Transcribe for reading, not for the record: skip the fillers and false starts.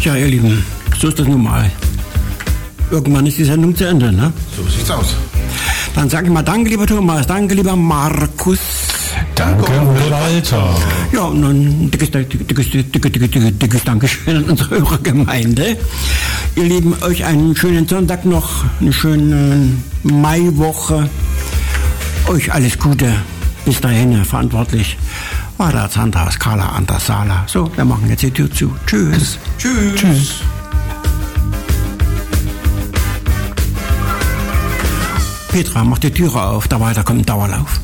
Tja, ihr Lieben, so ist das nun mal. Irgendwann ist die Sendung zu Ende, ne? So sieht's aus. Dann sage ich mal danke, lieber Thomas, danke, lieber Markus. Danke, Walter. Ja, und ein dickes Dankeschön an unsere Hörergemeinde. Ihr Lieben, euch einen schönen Sonntag noch, eine schöne Maiwoche. Euch alles Gute. Bis dahin, verantwortlich war der Sandra Skala an der Sala. So, wir machen jetzt die Tür zu. Tschüss. Tschüss. Tschüss. Petra, mach die Türe auf, da weiter kommt ein Dauerlauf.